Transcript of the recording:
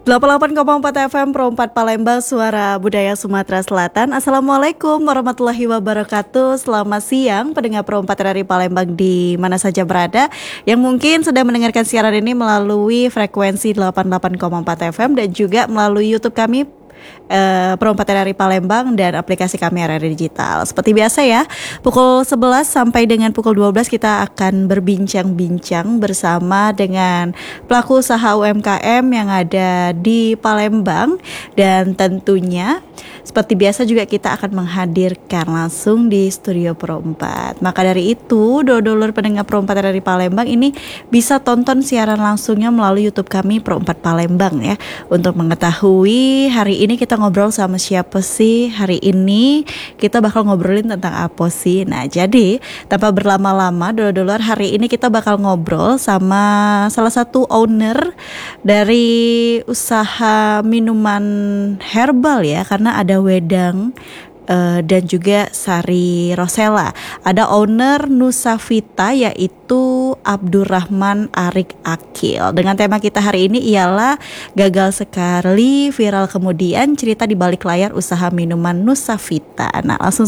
88,4 FM Pro 4 Palembang, Suara Budaya Sumatera Selatan. Assalamualaikum warahmatullahi wabarakatuh. Selamat siang pendengar Pro 4 dari Palembang di mana saja berada, yang mungkin sedang mendengarkan siaran ini melalui frekuensi 88,4 FM dan juga melalui YouTube kami Pro 4 dari Palembang dan aplikasi kami RRI Digital. Seperti biasa ya, pukul 11 sampai dengan pukul 12 kita akan berbincang-bincang bersama dengan pelaku usaha UMKM yang ada di Palembang. Dan tentunya seperti biasa juga kita akan menghadirkan langsung di studio Pro 4. Maka dari itu, dulur pendengar Pro 4 dari Palembang ini bisa tonton siaran langsungnya melalui YouTube kami Pro 4 Palembang ya. Untuk mengetahui hari ini kita ngobrol sama siapa sih, hari ini kita bakal ngobrolin tentang apa sih. Nah, jadi tanpa berlama-lama dulur-dulur, hari ini kita bakal ngobrol sama salah satu owner dari usaha minuman herbal ya, karena ada wedang dan juga Sari Rosella. Ada owner Nusavita yaitu Abdurrahman Arik Akil. Dengan tema kita hari ini ialah gagal sekali, viral kemudian, cerita di balik layar usaha minuman Nusavita. Nah, langsung